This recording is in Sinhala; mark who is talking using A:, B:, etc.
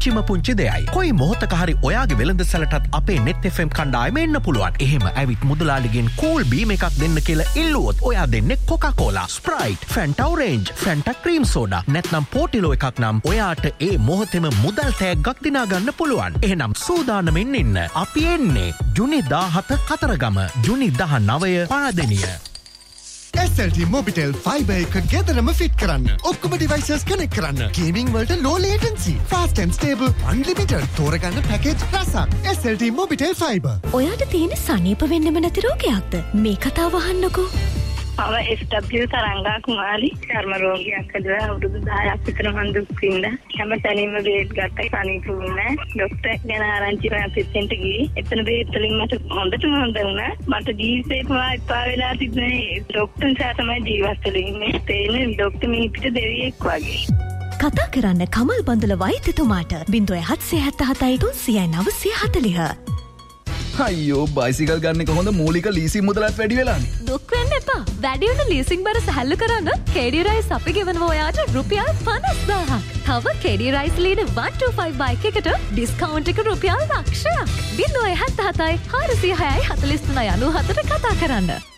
A: පුංචිම පුංචි දෙයයි. කොයි මොහොතක හරි ඔයාගේ වෙළඳසැලටත් අපේ net FM කණ්ඩායම එන්න පුළුවන්. එහෙම ඇවිත් මුදලාලිගෙන් කූල් බීම් එකක් දෙන්න කියලා ඉල්ලුවොත් ඔයා දෙන්නේ Coca-Cola, Sprite, Fanta Orange, Fanta Cream Soda නැත්නම් පෝටිලෝ එකක් නම් ඔයාට ඒ මොහොතේම මුදල් තෑග්ගක් දිනා ගන්න පුළුවන්. එහෙනම් සූදානමින් ඉන්න. අපි එන්නේ ජුනි 17 කතරගම, ජුනි 19 පාදෙනිය.
B: SLT Mobitel Fiber එක ගෙදරම ෆිට කරන්න. ඔක්කොම devices connect කරන්න. Gaming වලට low latency, fast and stable, unlimited තෝරගන්න package රසක්. SLT Mobitel Fiber.
C: ඔයාට තියෙන සනීප වෙන්නෙම නැති රෝගයක්ද? මේ කතාව අහන්නකෝ.
D: SW තරංගා කුමාරි චර්ම රෝගියක් හදලා අවුරුදු 10ක් විතර මම දුක් විඳා. හැමතැනම බේත් ගත්තා සනීප වුණා. ડોක්ටර් ගැන ආරංචි කරලා පෙත්තෙන්ට ගියේ. එතන බේත් වලින් මට හොඳටම හොඳ වුණා. මට ජීවිතේම එපා වෙලා තිබුණේ ડોක්ටර් සා තමයි ජීවත් වෙලා ඉන්නේ. තේන්නේ ડોක්ටර් මිනිපිට දෙවියෙක් වගේ.
C: කතා කරන්න කමල් බඳුල වෛද්‍යතුමාට 0777 30940.
E: අයියෝ බයිසිකල් ගන්න එක හොඳ මූලික ලීසින් මුදලත් වැඩි වෙලානේ.
C: දුක් වෙන්න එපා. වැඩි වෙන ලීසින් බර සැහැල්ලු කරන්න KD Rise අපි ගෙවනවා ඔයාට රුපියල් 50000ක්. තව KD Rise Lead 125 බයික් එකට ඩිස්කවුන්ට් එක රුපියල් ලක්ෂයක්. 077 406 43 94 කතා කරන්න.